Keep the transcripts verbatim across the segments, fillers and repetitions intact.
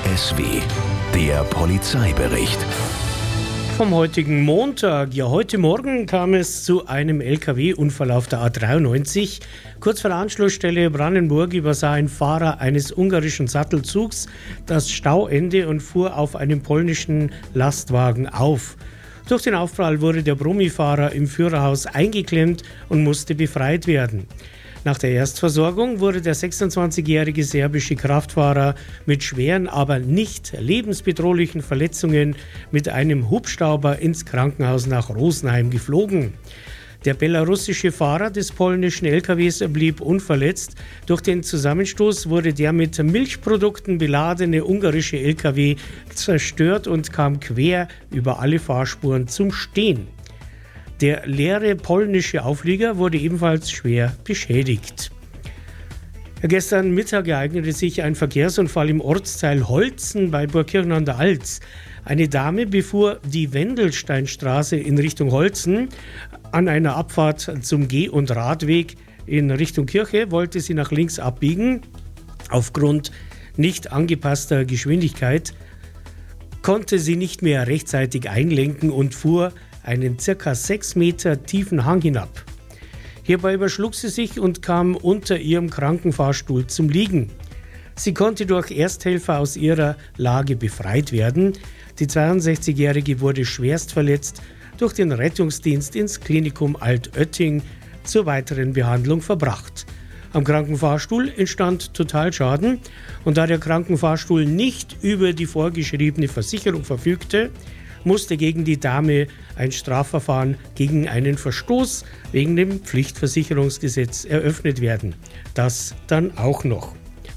S W, der Polizeibericht. Vom heutigen Montag. Ja, heute Morgen kam es zu einem L K W-Unfall auf der A dreiundneunzig. Kurz vor der Anschlussstelle Brandenburg übersah ein Fahrer eines ungarischen Sattelzugs das Stauende und fuhr auf einem polnischen Lastwagen auf. Durch den Aufprall wurde der Brummifahrer im Führerhaus eingeklemmt und musste befreit werden. Nach der Erstversorgung wurde der sechsundzwanzigjährige serbische Kraftfahrer mit schweren, aber nicht lebensbedrohlichen Verletzungen mit einem Hubschrauber ins Krankenhaus nach Rosenheim geflogen. Der belarussische Fahrer des polnischen L K Ws blieb unverletzt. Durch den Zusammenstoß wurde der mit Milchprodukten beladene ungarische L K W zerstört und kam quer über alle Fahrspuren zum Stehen. Der leere polnische Auflieger wurde ebenfalls schwer beschädigt. Gestern Mittag ereignete sich ein Verkehrsunfall im Ortsteil Holzen bei Burgkirchen an der Alz. Eine Dame befuhr die Wendelsteinstraße in Richtung Holzen. An einer Abfahrt zum Geh- und Radweg in Richtung Kirche wollte sie nach links abbiegen. Aufgrund nicht angepasster Geschwindigkeit konnte sie nicht mehr rechtzeitig einlenken und fuhr einen circa sechs Meter tiefen Hang hinab. Hierbei überschlug sie sich und kam unter ihrem Krankenfahrstuhl zum Liegen. Sie konnte durch Ersthelfer aus ihrer Lage befreit werden. Die zweiundsechzigjährige wurde schwerst verletzt, durch den Rettungsdienst ins Klinikum Altötting zur weiteren Behandlung verbracht. Am Krankenfahrstuhl entstand Totalschaden und da der Krankenfahrstuhl nicht über die vorgeschriebene Versicherung verfügte, musste gegen die Dame ein Strafverfahren gegen einen Verstoß wegen dem Pflichtversicherungsgesetz eröffnet werden. Das dann auch noch.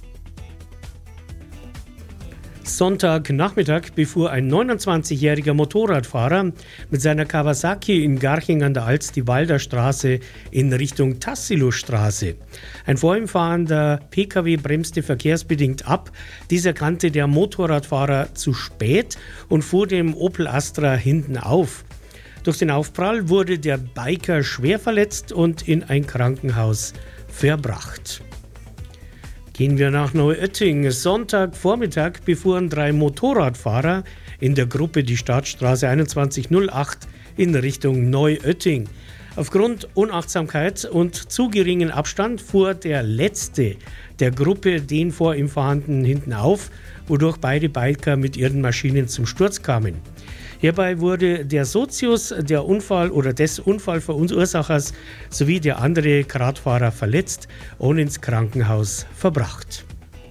Sonntagnachmittag befuhr ein neunundzwanzigjähriger Motorradfahrer mit seiner Kawasaki in Garching an der Alz die Walder Straße in Richtung Tassilostraße. Ein vor ihm fahrender P K W bremste verkehrsbedingt ab. Dies erkannte der Motorradfahrer zu spät und fuhr dem Opel Astra hinten auf. Durch den Aufprall wurde der Biker schwer verletzt und in ein Krankenhaus verbracht. Gehen wir nach Neuötting. Sonntagvormittag befuhren drei Motorradfahrer in der Gruppe die Staatsstraße einundzwanzig null acht in Richtung Neuötting. Aufgrund Unachtsamkeit und zu geringen Abstand fuhr der letzte der Gruppe den vor ihm fahrenden hinten auf, wodurch beide Biker mit ihren Maschinen zum Sturz kamen. Hierbei wurde der Sozius der Unfall- oder des Unfallverursachers sowie der andere Radfahrer verletzt und ins Krankenhaus verbracht.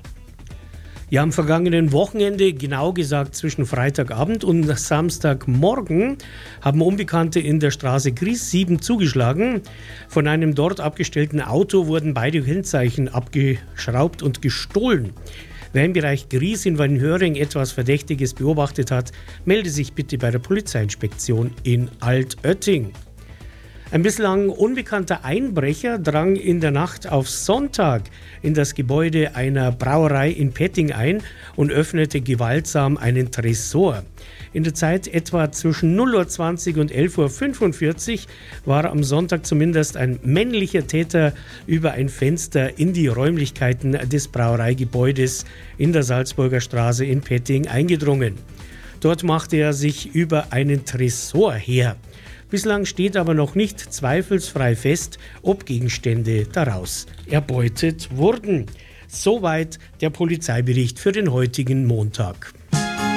Ja, am vergangenen Wochenende, genau gesagt zwischen Freitagabend und Samstagmorgen, haben Unbekannte in der Straße Gries sieben zugeschlagen. Von einem dort abgestellten Auto wurden beide Kennzeichen abgeschraubt und gestohlen. Wer im Bereich Gries in Weinhöring etwas Verdächtiges beobachtet hat, melde sich bitte bei der Polizeiinspektion in Altötting. Ein bislang unbekannter Einbrecher drang in der Nacht auf Sonntag in das Gebäude einer Brauerei in Petting ein und öffnete gewaltsam einen Tresor. In der Zeit etwa zwischen null Uhr zwanzig und elf Uhr fünfundvierzig war am Sonntag zumindest ein männlicher Täter über ein Fenster in die Räumlichkeiten des Brauereigebäudes in der Salzburger Straße in Petting eingedrungen. Dort machte er sich über einen Tresor her. Bislang steht aber noch nicht zweifelsfrei fest, ob Gegenstände daraus erbeutet wurden. Soweit der Polizeibericht für den heutigen Montag.